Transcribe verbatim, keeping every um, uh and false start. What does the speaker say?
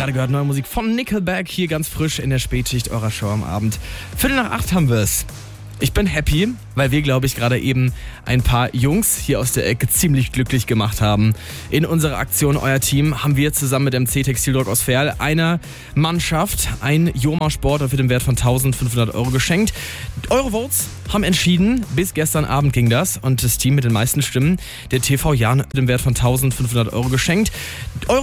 gerade gehört, neue Musik von Nickelback, hier ganz frisch in der Spätschicht eurer Show am Abend. Viertel nach acht haben wir es. Ich bin happy, weil wir, glaube ich, gerade eben ein paar Jungs hier aus der Ecke ziemlich glücklich gemacht haben. In unserer Aktion Euer Team haben wir zusammen mit dem C Textildruck aus Verl einer Mannschaft ein Joma Sport für den Wert von eintausendfünfhundert Euro geschenkt. Eure Votes haben entschieden, bis gestern Abend ging das, und das Team mit den meisten Stimmen, der T V Jan, mit dem Wert von eintausendfünfhundert Euro geschenkt. Eure